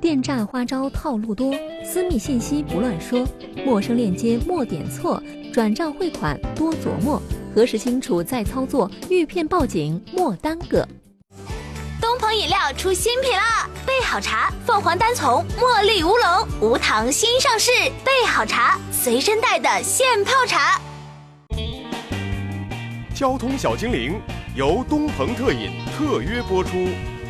电诈花招套路多，私密信息不乱说，陌生链接莫点错，转账汇款多琢磨，核实清楚再操作，遇骗报警莫耽搁。 东鹏饮料出新品啦！备好茶，凤凰单丛茉莉乌龙无糖新上市，备好茶，随身带的现泡茶。 交通小精灵由东鹏特饮特约播出。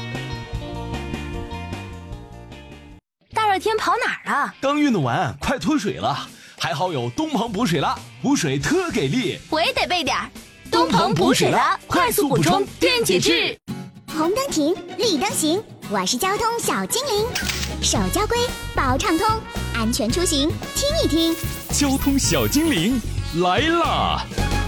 大热天跑哪儿了？ 刚运动完，快脱水了。还好有东鹏补水了，补水特给力。 我也得备点儿。东鹏补水了，快速补充电解质。 红灯停，绿灯行，我是交通小精灵。手交规，保畅通，安全出行听一听。 交通小精灵来啦！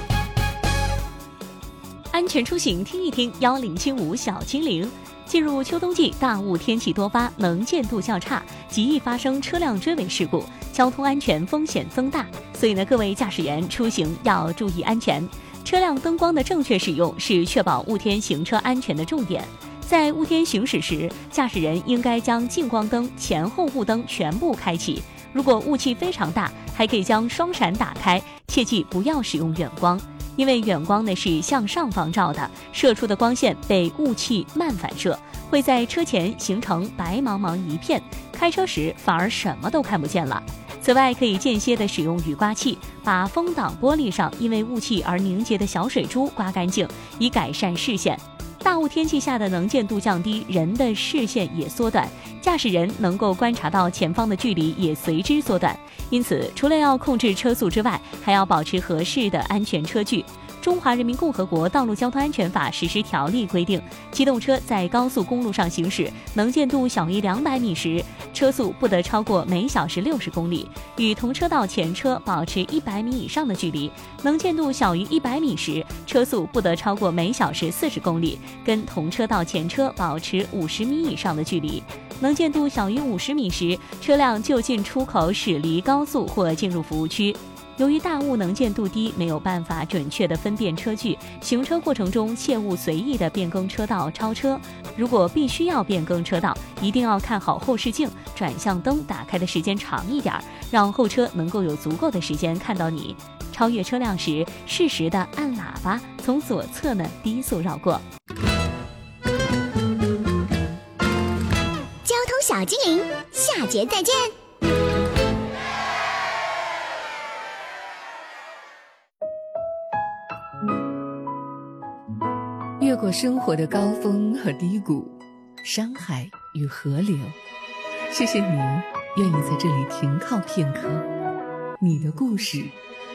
安全出行听一听，1075小精灵。进入秋冬季，大雾天气多发，能见度较差，极易发生车辆追尾事故，交通安全风险增大。所以呢，各位驾驶员出行要注意安全。车辆灯光的正确使用是确保雾天行车安全的重点。在雾天行驶时，驾驶人应该将近光灯、前后雾灯全部开启。如果雾气非常大，还可以将双闪打开，切记不要使用远光。因为远光呢是向上方照的，射出的光线被雾气慢反射，会在车前形成白茫茫一片，开车时反而什么都看不见了。此外，可以间歇地使用雨刮器，把风挡玻璃上因为雾气而凝结的小水珠刮干净，以改善视线。大雾天气下的能见度降低，人的视线也缩短，驾驶人能够观察到前方的距离也随之缩短。因此，除了要控制车速之外，还要保持合适的安全车距。中华人民共和国道路交通安全法实施条例规定，机动车在高速公路上行驶，能见度小于200米时，车速不得超过每小时60公里，与同车道前车保持100米以上的距离；能见度小于100米时，车速不得超过每小时40公里，跟同车道前车保持50米以上的距离。能见度小于50米时，车辆就近出口驶离高速或进入服务区。由于大雾能见度低，没有办法准确地分辨车距，行车过程中切勿随意地变更车道超车。如果必须要变更车道，一定要看好后视镜，转向灯打开的时间长一点，让后车能够有足够的时间看到你。超越车辆时，适时地按喇叭，从左侧呢低速绕过。 交通小精灵，下节再见。 越过生活的高峰和低谷，山海与河流，谢谢你愿意在这里停靠片刻。你的故事